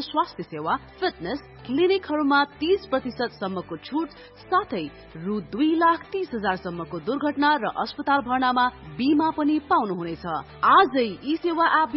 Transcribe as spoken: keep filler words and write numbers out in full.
स्वास्थ्य सेवा, फिटनेस, क्लिनिकहरूमा तीस प्रतिशत सम्मको छुट साथै रु दुई लाख तीस हजार सम्मको दुर्घटना र अस्पताल भर्नामा बीमा पनि पाउनुहुनेछ। आजै ई सेवा एप